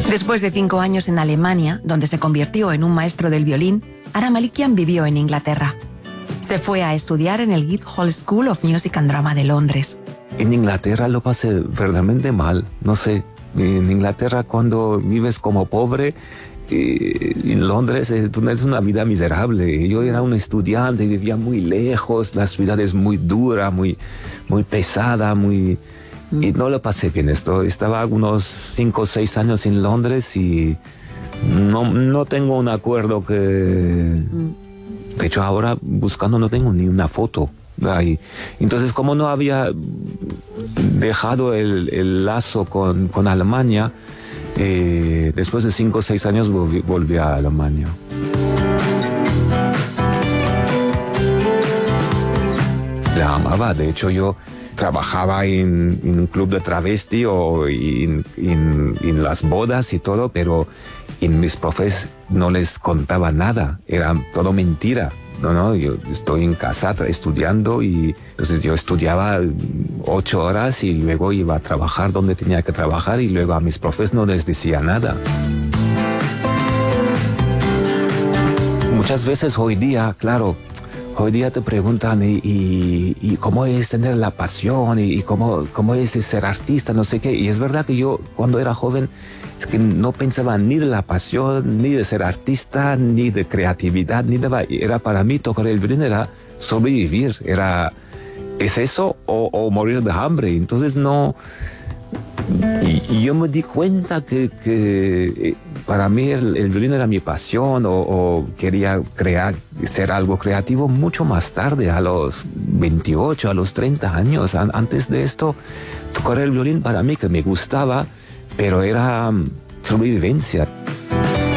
Después de 5 años en Alemania, donde se convirtió en un maestro del violín, Ara Malikian vivió en Inglaterra. Se fue a estudiar en el Guildhall School of Music and Drama de Londres. En Inglaterra lo pasé verdaderamente mal, no sé. En Inglaterra, cuando vives como pobre, en Londres es una vida miserable. Yo era un estudiante, vivía muy lejos, la ciudad es muy dura, muy pesada, y no lo pasé bien esto. Estaba unos 5 o 6 años en Londres y no tengo un acuerdo que... De hecho, ahora buscando no tengo ni una foto ahí. Entonces, como no había dejado el lazo con Alemania, después de 5 o 6 años volví a Alemania. La amaba, de hecho yo trabajaba en un club de travesti o en las bodas y todo, pero en mis profes no les contaba nada, era todo mentira. No, yo estoy en casa estudiando y entonces yo estudiaba 8 horas y luego iba a trabajar donde tenía que trabajar y luego a mis profes no les decía nada. Muchas veces hoy día, claro, hoy día te preguntan y cómo es tener la pasión y cómo es ser artista, no sé qué. Y es verdad que yo cuando era joven es que no pensaba ni de la pasión, ni de ser artista, ni de creatividad, ni de... Era para mí tocar el violín, era sobrevivir, ¿es eso o morir de hambre? Entonces no... Y yo me di cuenta que para mí el violín era mi pasión o quería ser algo creativo mucho más tarde, a los 28, a los 30 años. Antes de esto, tocar el violín para mí que me gustaba, pero era sobrevivencia.